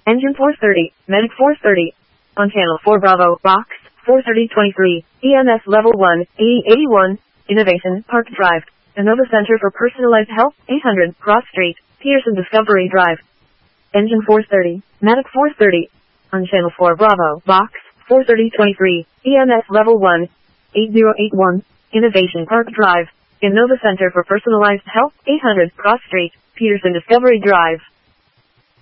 Engine 430, Medic 430. On Channel 4 Bravo, Box 43023, EMS Level 1, AE81, Innovation, Park Drive, Innova Center for Personalized Health, 800, Cross Street, Pearson Discovery Drive. Engine 430, Medic 430. On Channel 4 Bravo, Box 43023, EMS Level 1, 8081, Innovation Park Drive, Innova Center for Personalized Health, 800, Cross Street, Peterson Discovery Drive.